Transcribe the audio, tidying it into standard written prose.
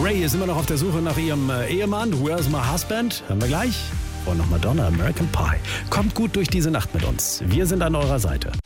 Ray ist immer noch auf der Suche nach ihrem Ehemann. Where's my husband? Hören wir gleich. Und noch Madonna, American Pie. Kommt gut durch diese Nacht mit uns. Wir sind an eurer Seite.